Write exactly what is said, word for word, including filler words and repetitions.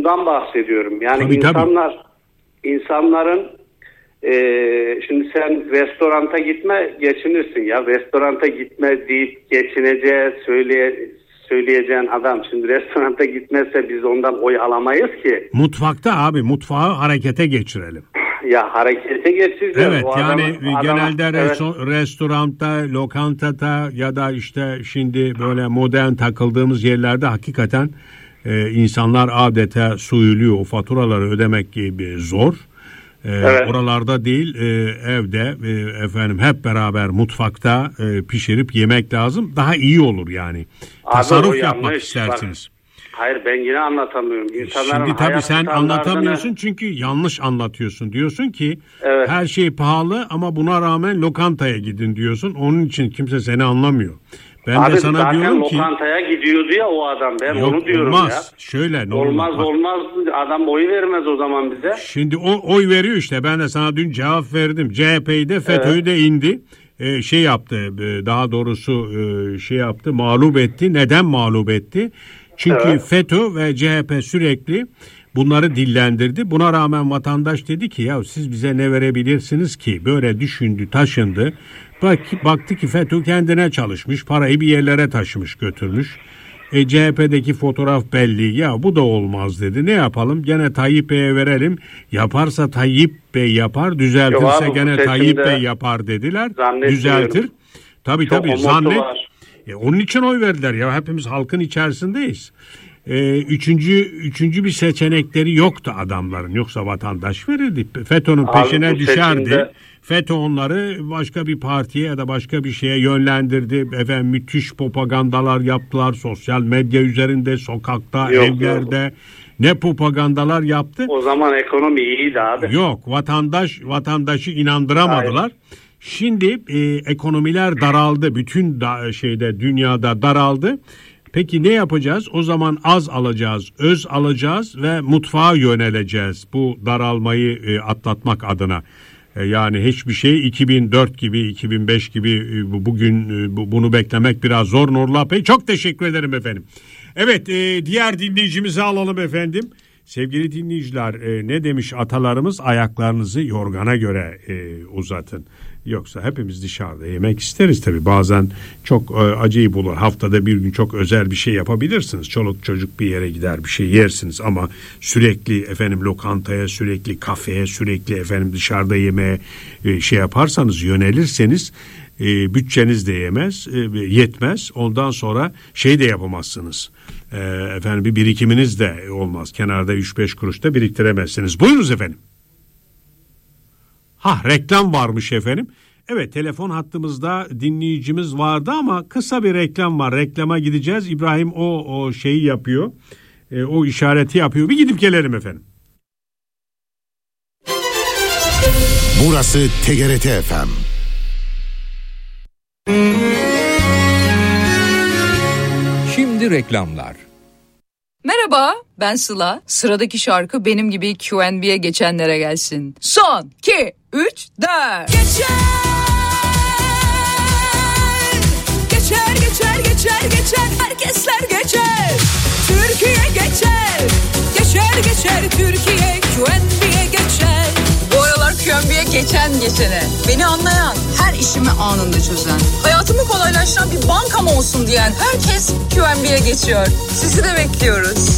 şundan bahsediyorum. Yani tabii, insanlar tabii. insanların e, şimdi sen restoranta gitme geçinirsin ya. Restoranta gitme deyip geçineceği söyleye, söyleyeceğin adam şimdi restoranta gitmezse biz ondan oy alamayız ki. Mutfakta abi mutfağı harekete geçirelim. Ya harekete geçeceğiz. Evet o yani adamı, genelde adamı, resto- evet. restoranda, lokantada ya da işte şimdi böyle modern takıldığımız yerlerde hakikaten e, insanlar adeta soyuluyor. O faturaları ödemek gibi zor. E, Evet. Oralarda değil e, evde e, efendim hep beraber mutfakta e, pişirip yemek lazım. Daha iyi olur yani. Abi, tasarruf yanlış. yapmak istersiniz. Bak, hayır ben yine anlatamıyorum. İnsanların Şimdi tabii sen standartlarını... anlatamıyorsun çünkü yanlış anlatıyorsun. Diyorsun ki evet. her şey pahalı ama buna rağmen lokantaya gidin diyorsun. Onun için kimse seni anlamıyor. Ben Abi de sana diyorum ki lokantaya gidiyordu ya o adam. Ben yok, onu diyorum olmaz. ya. Şöyle ne olmaz olmaz. olmaz adam oy vermez o zaman bize. Şimdi o oy veriyor işte. Ben de sana dün cevap verdim. C H P'yi de FETÖ'yü evet. de indi. Ee, şey yaptı. Daha doğrusu e, şey yaptı. Mağlup etti. Neden mağlup etti? Çünkü evet. FETÖ ve C H P sürekli bunları dillendirdi. Buna rağmen vatandaş dedi ki ya siz bize ne verebilirsiniz ki? Böyle düşündü, taşındı. Bak, baktı ki FETÖ kendine çalışmış, parayı bir yerlere taşımış, götürmüş. E, C H P'deki fotoğraf belli. Ya bu da olmaz dedi. Ne yapalım? Gene Tayyip Bey'e verelim. Yaparsa Tayyip Bey yapar, düzeltirse abi, gene Tayyip Bey yapar dediler. Düzeltir. Tabii çok tabii zannet. E, onun için oy verdiler ya. Hepimiz halkın içerisindeyiz. E, üçüncü, üçüncü bir seçenekleri yoktu adamların. Yoksa vatandaş verirdi. FETÖ'nün peşine abi, düşerdi. Seçimde... FETÖ onları başka bir partiye ya da başka bir şeye yönlendirdi. Efendim müthiş propagandalar yaptılar. Sosyal medya üzerinde, sokakta, yok, evlerde. Yok. Ne propagandalar yaptı. O zaman ekonomi iyiydi abi. Yok, vatandaş vatandaşı inandıramadılar. Hayır. Şimdi e, ekonomiler daraldı. Bütün da, şeyde dünyada daraldı. Peki ne yapacağız? O zaman az alacağız, öz alacağız ve mutfağa yöneleceğiz. Bu daralmayı e, atlatmak adına. E, yani hiçbir şey iki bin dört gibi, iki bin beş gibi e, bugün e, bu, bunu beklemek biraz zor. Nurullah Bey çok teşekkür ederim efendim. Evet e, diğer dinleyicimizi alalım efendim. Sevgili dinleyiciler e, ne demiş atalarımız? Ayaklarınızı yorgana göre e, uzatın. Yoksa hepimiz dışarıda yemek isteriz tabii. Bazen çok e, acayip olur. Haftada bir gün çok özel bir şey yapabilirsiniz. Çoluk çocuk bir yere gider bir şey yersiniz ama sürekli efendim lokantaya, sürekli kafeye, sürekli efendim dışarıda yemeğe e, şey yaparsanız, yönelirseniz e, bütçeniz de yemez, e, yetmez. Ondan sonra şey de yapamazsınız. E, efendim bir birikiminiz de olmaz. Kenarda üç beş kuruş da biriktiremezsiniz. Buyurunuz efendim. Ha reklam varmış efendim. Evet telefon hattımızda dinleyicimiz vardı ama kısa bir reklam var. Reklama gideceğiz. İbrahim o, o şeyi yapıyor. E, o işareti yapıyor. Bir gidip gelelim efendim. Burası T G R T F M. Şimdi reklamlar. Merhaba, ben Sıla. Sıradaki şarkı benim gibi Q and B'ye geçenlere gelsin. Son, iki, üç, dört. Geçer, geçer, geçer, geçer, geçer. Herkesler geçer. Türkiye geçer. Geçer, geçer, Türkiye Q and B'ye geçer. Bu aralar Q and B'ye geçen geçene. Beni anlayan, her işimi anında çözen, hayatımı kolaylaştıran bir bankam olsun diyen herkes Q and B'ye geçiyor. Sizi de bekliyoruz.